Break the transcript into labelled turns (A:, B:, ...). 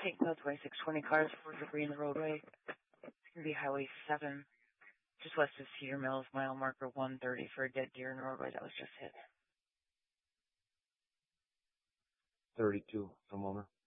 A: St. Cloud 2620 cars, 4 debris in the roadway. It's going to be Highway 7, just west of Cedar Mills, mile marker 130 for a dead deer in the roadway that was just hit.
B: 32 from owner.